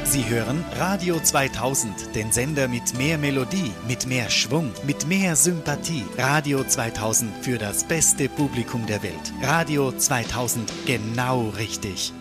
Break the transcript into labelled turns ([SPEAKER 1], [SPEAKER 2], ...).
[SPEAKER 1] Sie hören Radio 2000, den Sender mit mehr Melodie, mit mehr Schwung, mit mehr Sympathie. Radio 2000 für das beste Publikum der Welt. Radio 2000, genau richtig.